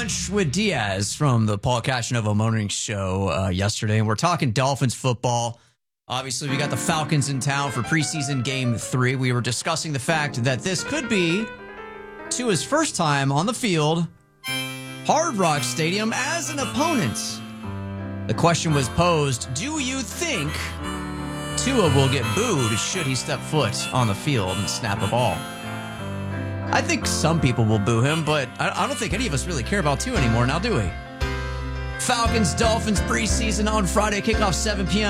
lunch with Diaz from the Paul Cashnovo Morning Show yesterday, and we're talking Dolphins football. Obviously, we got the Falcons in town for preseason game 3. We were discussing the fact that this could be Tua's first time on the field, Hard Rock Stadium, as an opponent. The question was posed, do you think Tua will get booed should he step foot on the field and snap a ball? I think some people will boo him, but I don't think any of us really care about Tua anymore now, do we? Falcons, Dolphins preseason on Friday, kickoff 7 p.m.